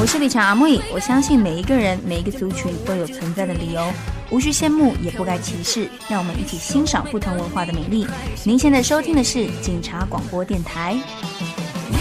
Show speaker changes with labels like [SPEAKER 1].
[SPEAKER 1] 是理查阿木，我相信每一个人每一个族群都有存在的理由，无需羡慕也不该歧视，让我们一起欣赏不同文化的美丽。您现在收听的是警察广播电台。